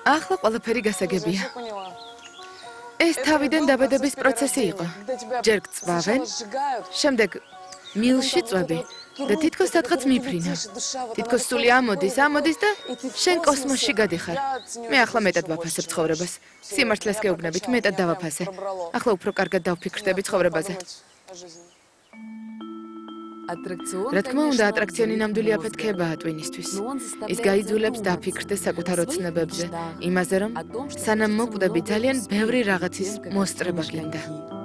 ახლა ყველაფერი გასაგებია. ეს თავიდან დაბადების პროცესი იყო. ჯერ გწვავენ, შემდეგ მილში წვები და თითქოს სადღაც მიფრინა. თითქოს სული ამოდის და შენ კოსმოსში გადიხარ. მე ახლა მეტად ვაფასებ ცხოვრებას. სიმართლეს გეუბნებით, მეტად დავაფასე. ახლა უფრო კარგად დავფიქრდები ცხოვრებაზე. რა თქმა უნდა, ატრაქციონი ნამდვილი აფეთქებაა ტვინისთვის. ის გაიძულებს დაფიქრდეს საკუთარ ოცნებებზე, იმაზე, რომ სანამ მოკვდები ძალიან ბევრი რაღაცის მოსწრება გინდა.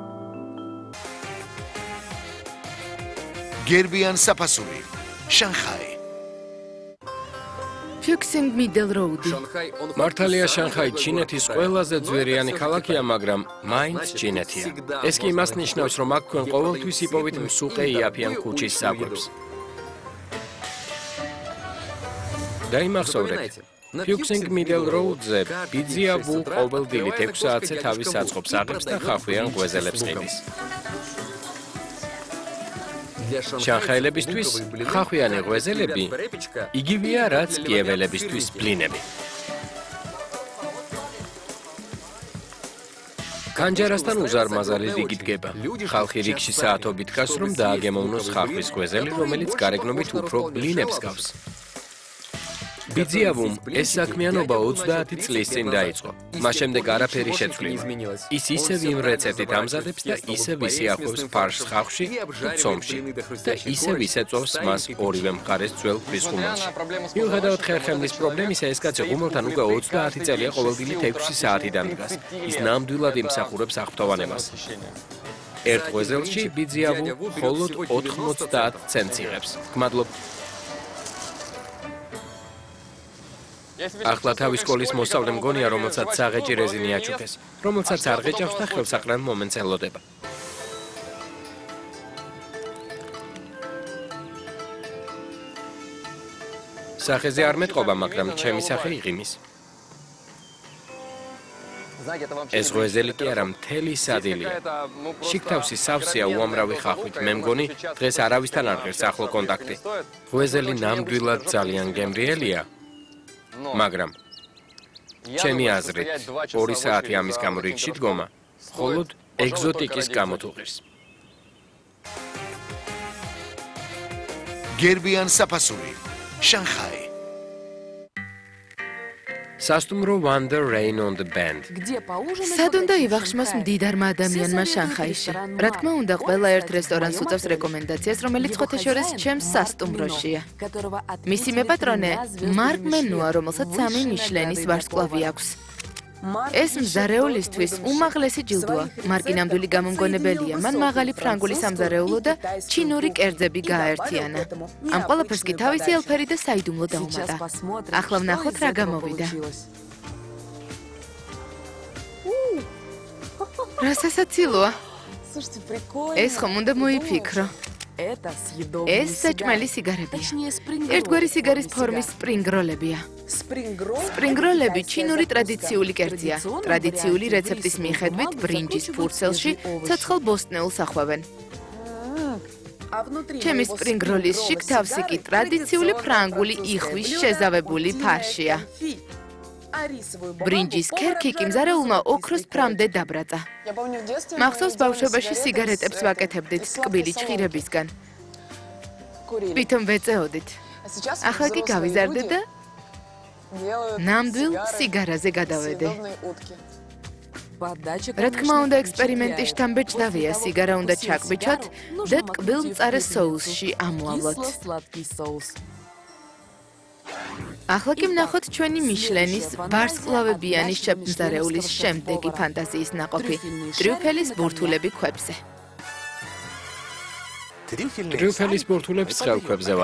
გერბიან საფასური, შანხაი. Fuxing Middle Road. მართალია შანხაი ჩინეთის ყველაზე ძვირიანი ქალაქია, მაგრამ მაინც ჩინეთია. ეს კი იმას ნიშნავს, რომ აქ თქვენ ყოველთვის იპოვით მსუყე იაფიან ქუჩის საკვებს. დაიმახსოვრეთ. Fuxing Middle Road-ზე ბიძიაბუ ყოველ დილით 6 საათზე თავის საწყობს აღებს და ხახვიან ღვეზელებს ყიდის. შანხაილებისთვის ხახვიანი ღვეზელები იგივეა, რაც კიეველებისთვის ბლინები. განჯარასთან უზარმაზარი რიგი დგება. ხალხი რიგში საათობით დგას, რომ დააგემოვნოს ხახვის ღვეზელი, რომელიც გარეგნობით უფრო ბლინებს გავს. ბიძიაბუმ ეს საქმიანობა 30 წლის წინ დაიწყო. მას შემდეგ არაფერი შეცვლილა. ის ისევ იმ რეცეპტით ამზადებს და ისევ ისიახვევს ფარშს ხახვში და ცომში და ისევ ისეწოვს მას ორივე მხარეს ძველ ქვის ხუმალში. მიუხედავად ხერხემლის პრობლემისა, ეს კაცი ხუმალთან უკვე 30 წელია ყოველდღიურად 6 საათიდან დგას. ის ნამდვილად იმსახურებს აღფრთოვანებას. ერთ ღვეზელში ბიძიაბუ მხოლოდ 90 ცენტს იღებს. გმადლობ. ახლა თავის სკოლის მოსწავლე მგონია, რომელსაც საღეჭი რეზინი აჩუქეს, რომელსაც არ ღეჭავს და ხელსაყრელ მომენტს ელოდება. სახეზე არ მეტყობა, მაგრამ ჩემი სახე იღიმის. ეს ღვეზელი კი არა, მთელი სადილია. შიგთავსი სავსეა უამრავი ხახვით. მე მგონი, დღეს არავისთან არ ღირს ახლო კონტაქტი. ღვეზელი ნამდვილად ძალიან გემრიელია. მაგრამ ჩემი აზრით 2 საათი ამის გამო რიგში დგომა მხოლოდ ეგზოტიკის გამო თუ ღირს. გერბიან საფასური, შანხაი. სასტუმრო Wonder Rain on the Band. სად უნდა ივახშმოს მდიდარმა ადამიანმა შანხაიში? რა თქმა უნდა, ყველა ერთ რესტორანს უწევს რეკომენდაციას, რომელიც ხოთეშორის ჩემს სასტუმროშია. მისი მეპატრონე მარკ მენუა, რომელსაც 3 მიშლენის ვარსკვლავი აქვს. ეს მზარეულისთვის უმაღლესი ჯილდოა. მარკი ნამდვილი გამომგონებელია. მან მაღალი ფრანგული სამზარეულო და ჩინური კერძები გააერთიანა. ამ ყველაფერს კი თავისი ელფერი და საიდუმლო დაუმატა. ახლა ვნახოთ რა გამოვიდა. რა სასაცილოა. ეს ხომ უნდა მოიფიქრო. ეს საჭმელი სიგარებია. ერთგვარი სიგარის ფორმის სპრინგროლებია. სპრინგროლები ჩინური ტრადიციული კერძია. ტრადიციული რეცეპტის მიხედვით ბრინჯის ფურცელში ცოცხალ ბოსტნეულს ახვევენ. ჩემი სპრინგროლის შიგთავსი კი ტრადიციული ფრანგული იხვის შეზავებული ფარშია. ბრინჯის ქერქი კი მზარეულმა ოქროს ფრამდე დაბრაწა. მახსოვს ბავშვობაში სიგარეტებს ვაკეთებდით ტკბილი ჩხირებისგან. თვითონ ვეწეოდით. ახლა კი გავიზარდე და ნამდვილ სიგარაზე გადავედე. რა თქმა უნდა, ექსპერიმენტი შთამბეჭდავია. სიგარა უნდა ჩაკვიჩოთ და ტკბილ მწარე соуსში ამოავლოთ. ახლა კი ვნახოთ ჩვენი მიშლენის ვარსკვლავებიანი შეფმზარეულის შემდეგი ფანტაზიის ნაყოფი ტრიუფელის ბურთულები ქვებზე. ტრიუფელის ბურთულებს ცხელ ქვებზე